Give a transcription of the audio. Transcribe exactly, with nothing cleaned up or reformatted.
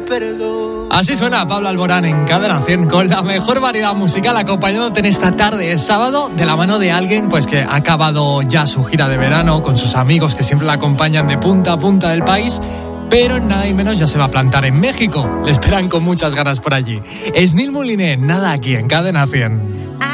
perdón. Así suena Pablo Alborán en Cadena cien con la mejor variedad musical acompañándote en esta tarde de sábado de la mano de alguien pues que ha acabado ya su gira de verano con sus amigos que siempre la acompañan de punta a punta del país, pero nada y menos ya se va a plantar en México. Le esperan con muchas ganas por allí. Es Neil Moliné, nada aquí en Cadena cien.